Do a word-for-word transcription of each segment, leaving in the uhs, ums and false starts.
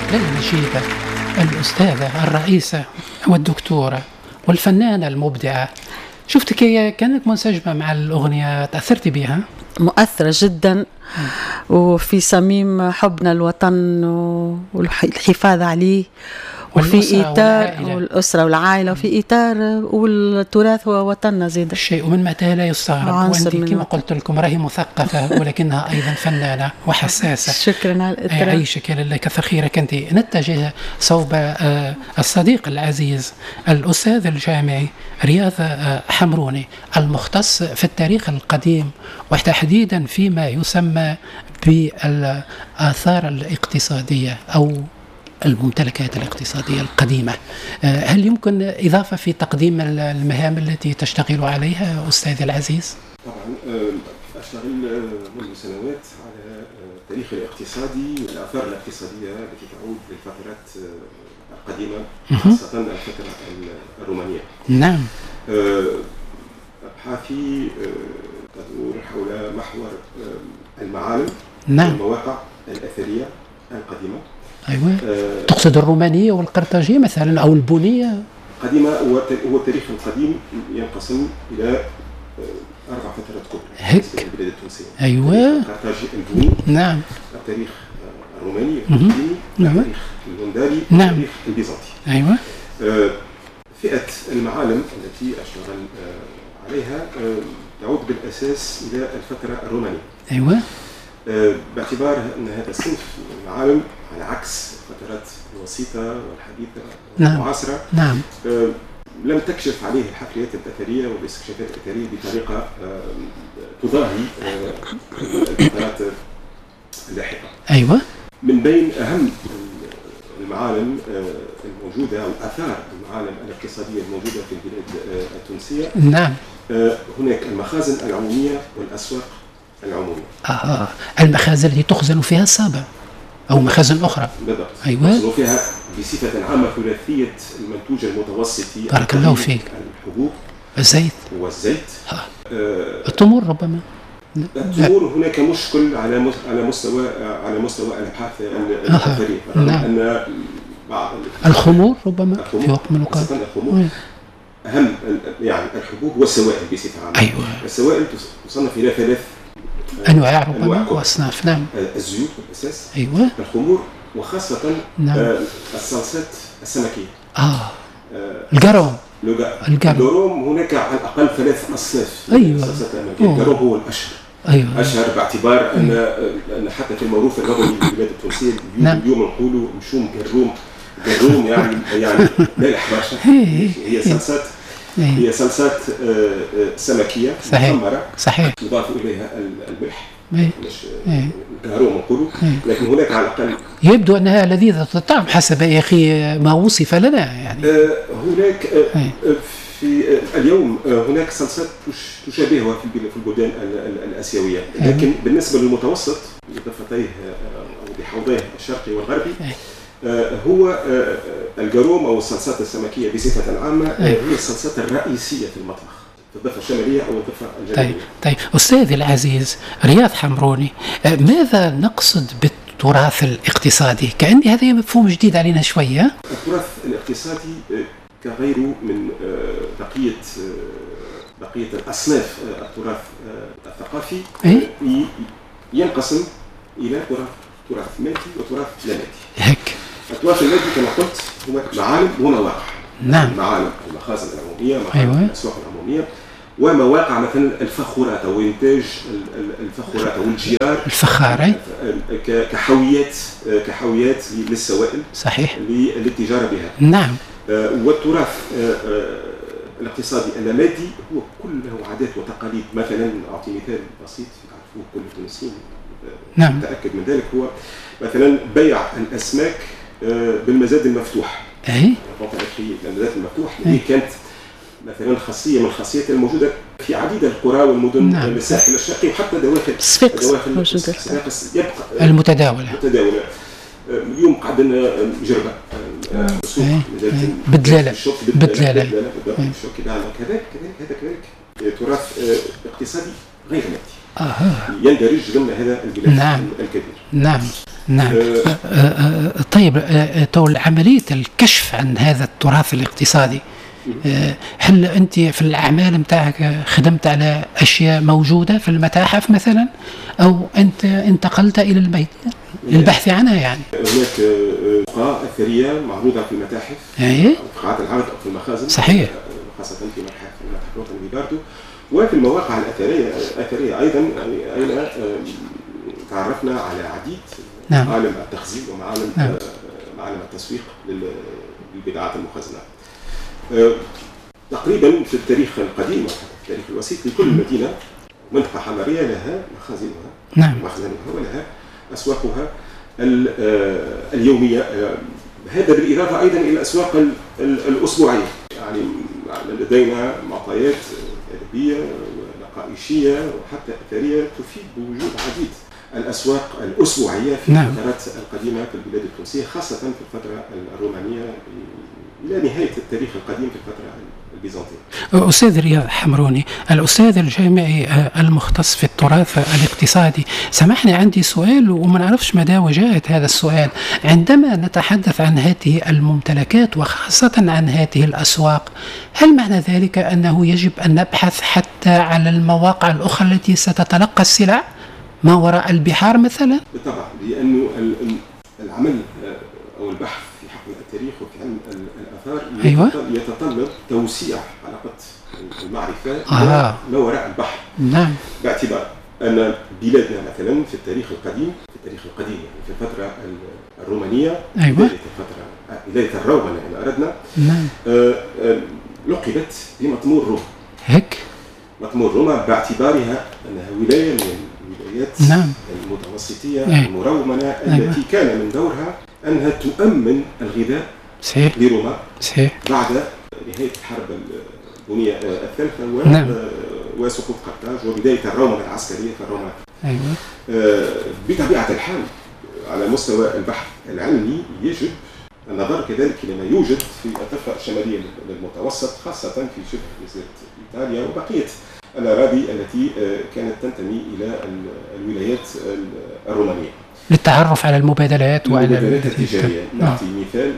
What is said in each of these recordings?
ليلى نشيدة الأستاذة الرئيسة والدكتورة والفنانة المبدعة، شفتك هي كانت منسجمة مع الأغنية، تأثرتي بها؟ مؤثرة جدا، وفي صميم حبنا الوطن والحفاظ عليه، وفي إطار والأسرة والعائلة، وفي إطار والتراث هو وطننا زيد. الشيء من متى لا يستغرب، وأنت كما قلت لكم راهي مثقفة ولكنها أيضا فنانة وحساسة. شكرا على الإطراء. أعيشك لك فخيرة كنت. نتجه صوب الصديق العزيز الأستاذ الجامعي رياض حمروني، المختص في التاريخ القديم وتحديدا فيما يسمى بالآثار الاقتصادية أو الممتلكات الاقتصادية القديمة. هل يمكن إضافة في تقديم المهام التي تشتغل عليها أستاذ العزيز؟ طبعا أشتغل منذ سنوات على التاريخ الاقتصادي والآثار الاقتصادية التي تعود للفترات القديمة، خاصة الفترة الرومانية. نعم. أبحاثي تدور حول محور المعالم. نعم. والمواقع الأثرية القديمة. أيوة. أه تقصد الرومانية والقرطاجية مثلا أو البونية؟ قديمة هو التاريخ القديم ينقسم إلى أربع فترات كبرى. هيك. البلاد التونسية. أيوة. القرطاجي البوني. نعم. التاريخ الروماني القديم. نعم. التاريخ الهنداري. نعم. التاريخ البيزنطي. أيوة. أه فئة المعالم التي أشتغل أه عليها أه تعود بالأساس إلى الفترة الرومانية. أيوة. أه باعتبار أن هذا الصنف من المعالم على عكس الفترات الوسيطة والحديثة والمعاصرة. نعم. أه لم تكشف عليه الحفريات الأثرية والاستكشافات الأثرية بطريقة أه تضاهي أه الفترات اللاحقة. أيوة. من بين أهم المعالم أه الموجودة أو آثار المعالم الاقتصادية الموجودة في البلاد أه التونسية. نعم. أه هناك المخازن العمومية والأسواق العمومية. آه المخازن التي تخزن فيها الصابة أو مخازن أخرى. بالضبط. أيوة. تخزن فيها بصفة عامة ثلاثية المنتوج المتوسطي. بارك الله فيك. الحبوب. الزيت. والزيت. آه. آه. التمور ربما. التمور هناك مشكل على على مستوى على مستوى الأبحاث الأثرية. آه. نعم. أن الخمور ربما في وقت من الأوقات. الخمور أهم يعني الحبوب والسوائل بصفة عامة. أيوة. السوائل تصنف إلى ثلاث أنواع ربما وأصناف. نعم. الزيوت بالأساس. أيوة. الخمور وخاصة نعم. آه الصلصات السمكية. آه, آه الجاروم. الجاروم هناك على الأقل ثلاث أصناف. أيوة. الجاروم هو الأشهر. أيوة. أشهر باعتبار أن أن حتى في الموروث اللغوي للبلاد التونسية نعم. اليوم نقولوا مشوم جروم. جروم يعني يعني مالح برشا. هي صلصات هي صلصات سمكية محمرة. صحيح. يضاف إليها الملح. إيه. مش الجاروم نقولوا. لكن هناك على الأقل يبدو أنها لذيذة الطعم حسب يا أخي ما وصف لنا يعني. آه هناك آه في آه اليوم آه هناك صلصات تشابهها في في البلدان الآسيوية، لكن بالنسبة للمتوسط بضفتيه أو بحوضيه الشرقي والغربي آه هو آه الجاروم أو الصلصات السمكية بصفة عامة آه هي الصلصات الرئيسية في المطبخ، الضفة الشمالية أو الضفة الجنوبية. طيب طيب أستاذي العزيز رياض حمروني، ماذا نقصد بالتراث الاقتصادي؟ كأن هذا مفهوم جديد علينا شوية. التراث الاقتصادي كغيره من بقية بقية الأصناف التراث الثقافي إيه؟ ينقسم إلى تراث تراث مادي وتراث لا مادي. هيك. التراث المادي كما قلت هو معالم ومواقع. نعم. معالم المخازن العمومية، معالم أيوة. الأسواق العمومية، ومواقع مثلا الفخورات او انتاج الفخورات او الجيار الفخاري كحاويات كحاويات للسوائل. صحيح. للتجاره بها. نعم. والتراث الاقتصادي اللامادي هو كله عادات وتقاليد. مثلا اعطي مثال بسيط يعرفوه كل التونسيين. نعم. متاكد من ذلك. هو مثلا بيع الاسماك بالمزاد المفتوح. اي المزاد المفتوح اللي كانت مثلا خاصيه من الخاصيات الموجوده في عديد القرى والمدن. نعم. الساحل الشرقي وحتى دواخل دواخل الصفاقس يبقى المتداوله المتداوله اليوم قعدنا جربه سوق بدلاله بدلاله كذلك كذلك هذا كذلك تراث اقتصادي غير مادي. آه. يندرج ضمن هذا البلاد نعم. الكبير. نعم نعم. آه. آه آه طيب، آه طول عملية الكشف عن هذا التراث الاقتصادي، آه هل أنت في الأعمال متاعك خدمت على أشياء موجودة في المتاحف مثلا، أو أنت انتقلت إلى البيت للبحث عنها يعني؟ هناك قاعات أثرية معروضة في المتاحف، أيه؟ في قاعات العرض أو في المخازن، صحيح، خاصة في متحف المتحف الوطني بباردو، وفي المواقع الأثرية الأثرية أيضا، يعني أين تعرفنا على عديد نعم. معالم التخزين ومعالم نعم. معالم التسويق للبضاعات المخزنة. تقريبا في التاريخ القديم وفي التاريخ الوسيط لكل مدينة منطقة حضارية لها مخازنها، نعم. مخزنها ولها أسواقها اليومية. هذا بالإضافة أيضا إلى الأسواق الأسبوعية، يعني لدينا معطيات أدبية ونقائشية وحتى أثرية تفيد بوجود عديد الأسواق الأسبوعية في نعم. الفترات القديمة في البلاد التونسية، خاصة في الفترة الرومانية إلى نهاية التاريخ القديم في الفترة البيزنطية. أستاذ رياض حمروني، الأستاذ الجامعي المختص في التراث الاقتصادي، سامحني عندي سؤال وما نعرفش مدى وجاهة هذا السؤال. عندما نتحدث عن هذه الممتلكات وخاصة عن هذه الأسواق، هل معنى ذلك أنه يجب أن نبحث حتى على المواقع الأخرى التي ستتلقى السلع ما وراء البحار مثلا؟ بالطبع، لأنه العمل أو البحث في حقل التاريخ وفي علم الآثار أيوة. يتطلب توسيع حلقة المعرفة آه. ما وراء البحر. نعم. باعتبار أن بلادنا مثلا في التاريخ القديم في التاريخ القديم يعني في الفترة الرومانية، أيوة. بداية الفترة بداية الرومنة إن أردنا، نعم. آه آه لقبت بمطمور روما. هيك؟ مطمور روما باعتبارها أنها ولاية من الولايات نعم. المتوسطية أيوة. المرومنة أيوة. التي كان من دورها أنها تؤمن الغذاء صحيح. لروما صحيح. بعد نهاية الحرب البنية الثالثة و... نعم. وسقوط قرطاج وبداية الرومنة العسكرية في الرومنة. أيوة. آه بطبيعة الحال على مستوى البحث العلمي يجب النظر كذلك لما يوجد في الضفة الشمالية للمتوسط، خاصة في شبه جزيرة إيطاليا وبقية الأراضي التي كانت تنتمي إلى الولايات الرومانية للتعرف على المبادلات وعلى المبادلات التجارية. نعطي مثال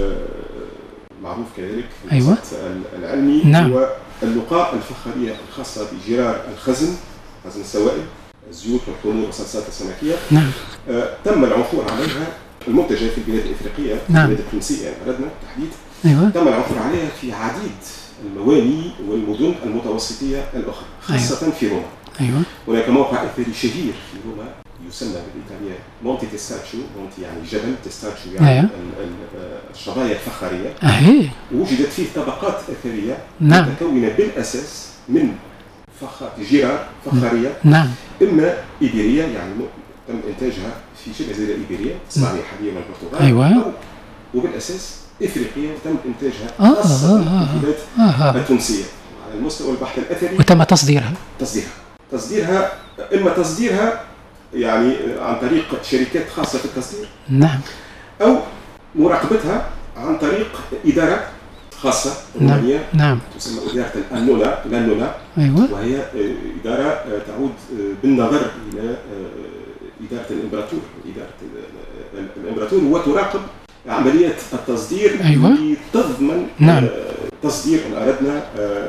معروف كذلك في أيوة. العلمي، نعم. هو اللقاء الفخارية الخاصة بجرار الخزن، خزن السوائل، الزيوت والخمور والصلصات السمكية. نعم. تم العثور عليها المنتجة في البلاد الإفريقية، في نعم. البلاد التونسية يعني أردنا بالتحديد. أيوة. تم العثور عليها في عديد المواني والمدن المتوسطية الأخرى، خاصة أيوة. في روما. أيوة. هناك موقع أثري شهير في روما يسمى بالإيطالية مونتي تيستاتشو، مونتي يعني جبل، تيستاتشو يعني أيوة. الشظايا الفخارية. أهي. وجدت فيه طبقات أثرية نعم. متكونة بالأساس من فخار جرار فخارية، نعم. إما إيبيرية يعني تم إنتاجها في شبه جزيرة إيبيرية تصنع حاليا من البرتغال، أيوة. وبالأساس إفريقية وتم إنتاجها آه خاصة آه في البلاد آه. التونسية على المستوى البحث الأثري. وتم تصديرها تصديرها تصديرها إما تصديرها يعني عن طريق شركات خاصة في التصدير، نعم، أو مراقبتها عن طريق إدارة خاصة رومانية، نعم. نعم. تسمى إدارة الأنونا الأنونا أيوة. وهي إدارة تعود بالنظر إلى إدارة الإمبراطور إدارة الإمبراطور وتراقب عملية التصدير. أيوة. تضمن نعم. تصدير إن أردنا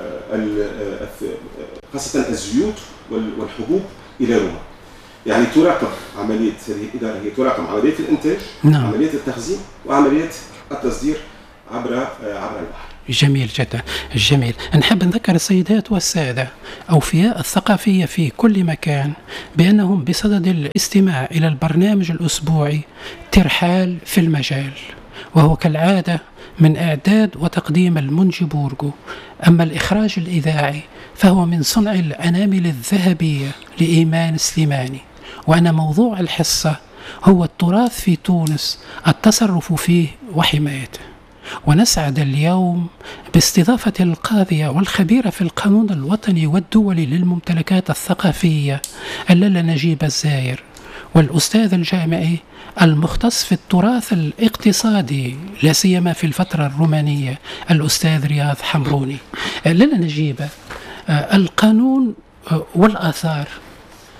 خاصة الزيوت والحبوب إلى روما. يعني تراقب عملية هذه الإدارة، هي تراقب عملية الإنتاج، نعم. عملية التخزين وعملية التصدير عبر عبر البحر. جميل جدا، جميل. نحب نذكر السيدات والسادة أوفياء الثقافية في كل مكان بأنهم بصدد الاستماع إلى البرنامج الأسبوعي ترحال في المجال، وهو كالعادة من إعداد وتقديم المنجي بورغو. أما الإخراج الإذاعي فهو من صنع الأنامل الذهبية لإيمان سليماني. وأن موضوع الحصة هو التراث في تونس، التصرف فيه وحمايته. ونسعد اليوم باستضافة القاضية والخبيرة في القانون الوطني والدولي للممتلكات الثقافية اللاله نجيبة الزاير، والأستاذ الجامعي المختص في التراث الاقتصادي لا سيما في الفترة الرومانية الأستاذ رياض حمروني. لاله نجيبة، القانون والآثار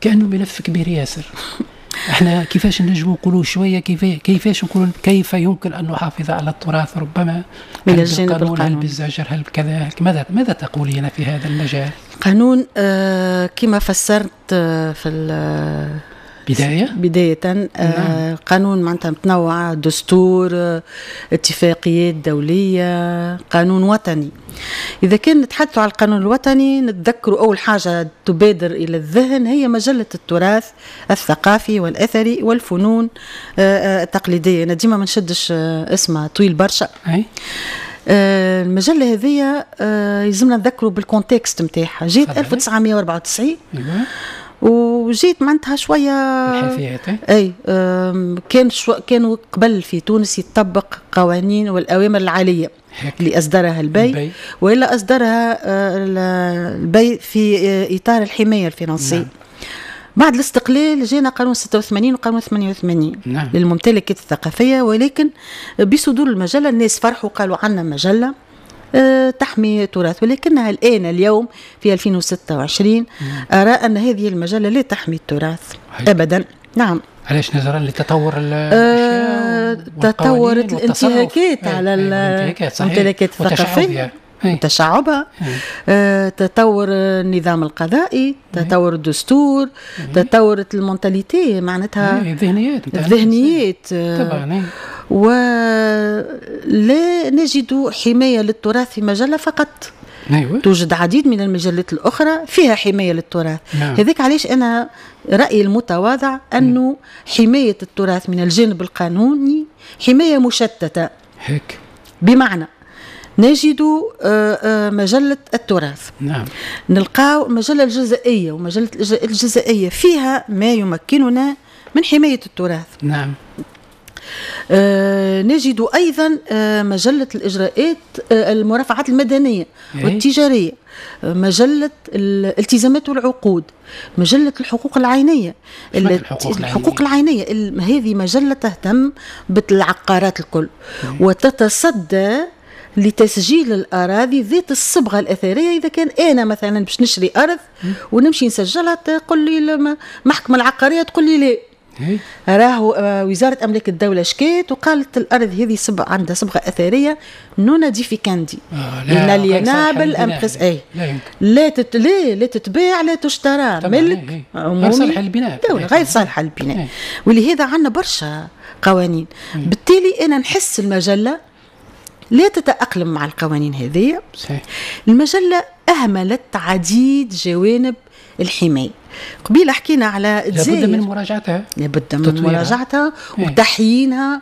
كأنه ملف كبير ياسر. احنا كيفاش نجم نقولوا شويه كيف كيفاش نقولوا كيف يمكن ان نحافظ على التراث، ربما من الجانب القانوني، هل بالزجر، هل كذا، ماذا ماذا تقولين في هذا المجال؟ قانون آه كما فسرت آه في بداية بداية آه نعم. قانون معناتها متنوع، دستور، آه اتفاقيات دولية، قانون وطني. إذا كان نتحدثوا على القانون الوطني نتذكروا أول حاجة تبادر إلى الذهن هي مجلة التراث الثقافي والأثري والفنون آه التقليدية. أنا ديما ما نشدش آه اسمها طويل برشا. أي. آه المجلة هذه آه يلزمنا نذكروا بالكونتكست متاعها. جيت ألف وتسعمائة وأربعة وتسعين وجيت معناتها شويه الحيثيات. اي كان شو كانوا قبل في تونس يطبق قوانين والاوامر العاليه هيك. اللي اصدرها البي, البي. والا اصدرها البي في اطار الحمايه الفرنسيه. نعم. بعد الاستقلال جينا قانون ستة وثمانين وقانون ثمانية وثمانين. نعم. للممتلكات الثقافيه، ولكن بصدور المجله الناس فرحوا قالوا عنا مجله تحمي تراث، ولكنها الآن اليوم في ألفين وستة وعشرين أرى أن هذه المجلة لا تحمي التراث أبدا. نعم. علاش؟ نظرا لتطور الأشياء تطورت الانتهاكات على الممتلكات الثقافية وتشعبها، آه، تطور النظام القضائي، تطور الدستور، تطورت المونتاليتي معناتها الذهنيات الذهنيات طبعا. ولا نجد حماية للتراث في مجلة فقط. أيوة. توجد عديد من المجلات الأخرى فيها حماية للتراث. نعم. هذاك علاش أنا رأيي المتواضع أنه حماية التراث من الجانب القانوني حماية مشتتة. هيك. بمعنى نجد مجلة التراث. نعم. نلقاو مجلة الجزائية، ومجلة الجزائية فيها ما يمكننا من حماية التراث. نعم. آه نجد أيضا آه مجلة الإجراءات آه المرافعات المدنية والتجارية، آه مجلة الالتزامات والعقود، مجلة الحقوق العينية. الحقوق, الحقوق العينية هذه مجلة تهتم بالعقارات الكل وتتصدى لتسجيل الأراضي ذات الصبغة الأثرية. إذا كان أنا مثلا باش نشري أرض ونمشي نسجلها تقول لي المحكمة العقارية تقول لي لا، راهو وزارة أملاك الدولة شكيت وقالت الأرض هذه صبغة عندها صبغة أثرية نون ديفيكاندي إنالينابل أمبريس أي لا تت... لا لا تتباع لا تشترى، ملك غير صالحة للبناء، دولة غير صالحة للبناء. ولهذا عندنا برشا قوانين. مم. بالتالي أنا نحس المجلة لا تتأقلم مع القوانين هذه. صحيح. المجلة أهملت عديد جوانب الحماية. قبيل حكينا على الجزائر، لابد من مراجعتها لابد من مراجعتها وتحيينها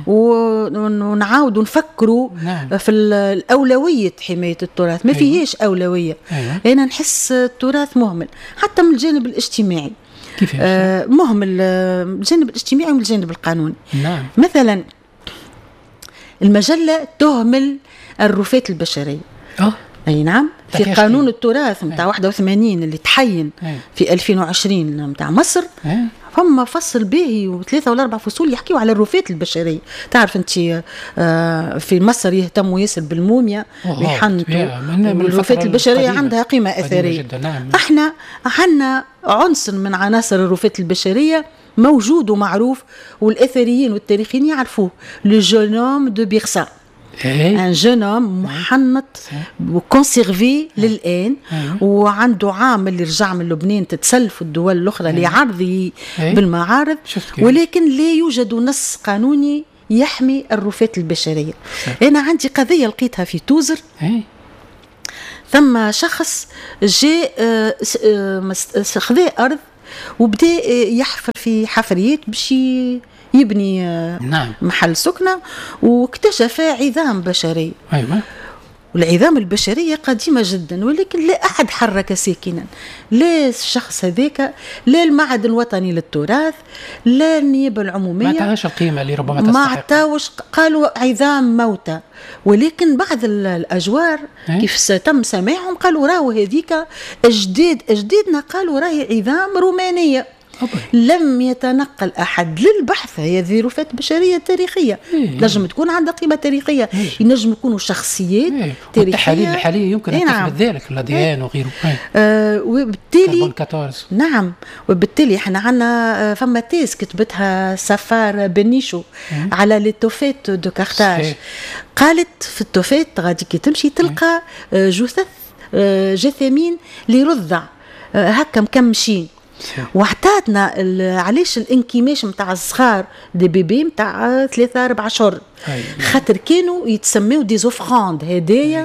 ونعاود نفكروا. نعم. في الأولوية حماية التراث ما فيهاش أولوية. أيوة. أنا نحس التراث مهمل حتى من الجانب الاجتماعي. كيف آه مهمل من الجانب الاجتماعي ومن الجانب القانوني. نعم. مثلا المجلة تهمل الرفات البشرية. أه؟ أي نعم. في قانون التراث متاع واحد وثمانين اللي تحين في ألفين وعشرين متاع مصر فما فصل باهي وثلاثة ولا أربع فصول يحكيوا على الرفات البشرية. تعرف أنت في مصر يهتموا ياسر بالموميا ويحنطوا، الرفات البشرية عندها قيمة أثرية. نعم. احنا عندنا عنصر من عناصر الرفات البشرية موجود ومعروف والأثريين والتاريخيين يعرفوه، لو جونوم دو بيرسا. ان جونوم محنط وكونسيرفي للآن، وعنده عام اللي رجع من لبنان تتسلف الدول الأخرى لعرضه بالمعارض، ولكن لا يوجد نص قانوني يحمي الرفات البشرية. أنا عندي قضية لقيتها في توزر، ثم شخص جاء خذا أرض وبدأ يحفر في حفريات باش يبني نعم. محل سكنة، واكتشف عظام بشرية. أيوة. والعظام البشرية قديمة جدا، ولكن لا أحد حرك ساكنا، لا الشخص هذاك، لا المعهد الوطني للتراث، لا النيابة العمومية، ما عطاهاش القيمة اللي ربما تستحق. ما عطاوش، قالوا عظام موتى. ولكن بعض الأجوار أه؟ كيف تم سماعهم قالوا راهو هذيك أجداد أجدادنا، قالوا راهي عظام رومانية. لم يتنقل أحد للبحث. هي ظروفات بشرية تاريخية نجم تكون عندها قيمة تاريخية، ينجم يكونوا شخصيات تاريخية. التحاليل الحالية يمكن أن تثبت ذلك، الأديان وغيره. آه وبالتالي أربعطاش. نعم، وبالتالي احنا عندنا فما تيز كتبتها سفار بنيشو على للتوفيت دو كارتاج. قالت في التوفيت غادي كي تمشي تلقى جثث جثامين لرضع هكا مكمشين، وعطاتنا علاش الانكيماش نتاع الصغار دي بيبي نتاع ثلاثة أربعة شهور، خاطر كانوا يتسميوا دي زوفراند هدايا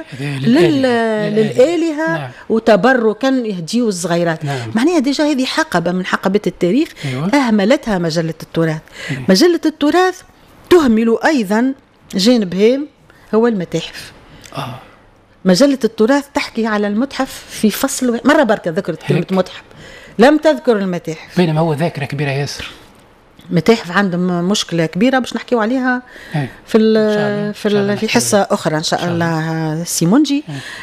للآلهة نعم. وتبركا يهديوا الصغيرات. نعم. معناها ديجا هذه حقبة من حقبات التاريخ. أيوة. أهملتها مجلة التراث. أيوة. مجلة التراث تهمل أيضا جانب هام هو المتاحف. آه. مجلة التراث تحكي على المتحف في فصل مرة بركة ذكرت كلمة متحف، لم تذكر المتاحف، بينما هو ذاكرة كبيرة ياسر. متاحف عندهم مشكلة كبيرة باش نحكيو عليها في ال في ال في حصة أخرى إن شاء الله سيمونجي.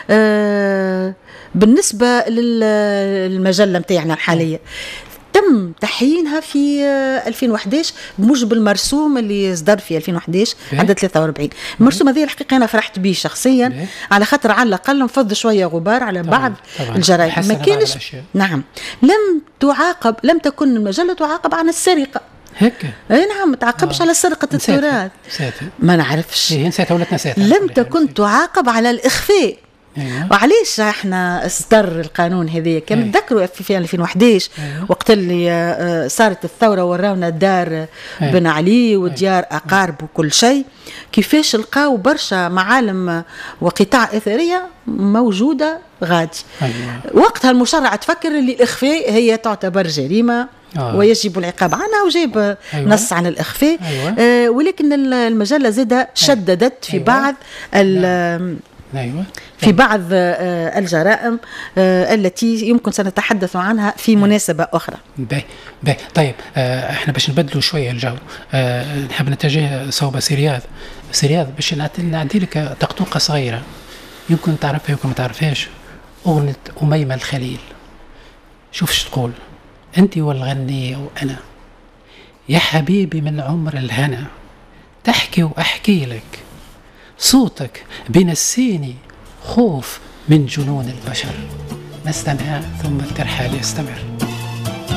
آه بالنسبة للمجلة متاعنا الحالية تم تحيينها في ألفين وإحدى عشر بموجب المرسوم اللي صدر في ألفين وإحدى عشر عدد ثلاثة وأربعين. المرسوم هذه الحقيقة أنا فرحت به شخصيا بيه. على خاطر على الأقل نفض شوية غبار على طبعًا. بعض طبعًا. الجرائم ما كانش نعم لم تعاقب، لم تكن المجلة تعاقب عن السرقة هيك. اي نعم ما تعاقبش آه. على سرقة التراث ما نعرفش هي نسيتها ولا نسيتها. لم تكن تعاقب على الإخفاء. أيوة. وعليش احنا اصدر القانون هذا كان أيوة. تذكروا في ألفين وإحدى عشر أيوة. وقت اللي صارت الثوره وراونا دار أيوة. بن علي وديار أيوة. اقارب وكل شيء، كيفاش لقاو برشا معالم وقطع اثريه موجوده غادي. أيوة. وقتها المشرع تفكر اللي الاخفاء هي تعتبر جريمه آه. ويجب العقاب عنها وجاب أيوة. نص عن الإخفاء. أيوة. آه ولكن المجلة زادة شددت في أيوة. بعض ال أيوة. في بعض الجرائم التي يمكن سنتحدث عنها في مناسبة أخرى. باهي باهي طيب آه احنا باش نبدلوا شوية الجو، آه نحب نتجه صوب سرياض سرياض باش نعطي لك طقطوقة صغيرة يمكن تعرفها يمكن ما تعرفهاش. أغنية أميمة الخليل، شوف شو تقول: أنت والغنية وأنا يا حبيبي من عمر الهنا، تحكي وأحكي لك، صوتك بينسيني خوف من جنون البشر. نستمع ثم الترحال يستمر.